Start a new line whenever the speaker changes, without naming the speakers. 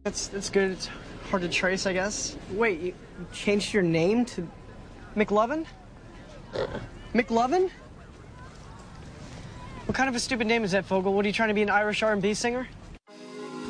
That's good. It's hard to trace, I guess. Wait, you changed your name to McLovin? McLovin? What kind of a stupid name is that, Fogel? What, are you trying to be an Irish R&B singer?